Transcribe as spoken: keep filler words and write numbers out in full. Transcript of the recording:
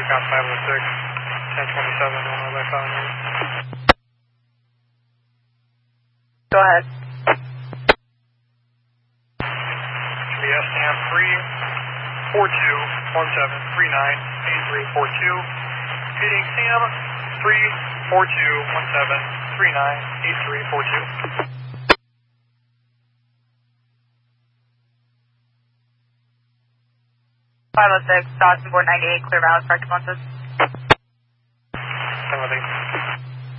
Got five oh six, ten twenty-seven, one oh by five. Go ahead. B S Sam three four two one seven three nine eight three four two. Feeding Sam three four two one seven three nine eight three four two. five oh six, Dodson Board ninety-eight, clear balance, correct responses. seven oh eight.